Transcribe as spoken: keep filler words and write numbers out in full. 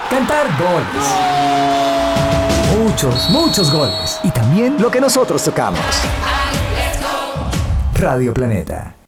Cantar goles. Muchos, muchos goles. Y también lo que nosotros tocamos. Radio Planeta.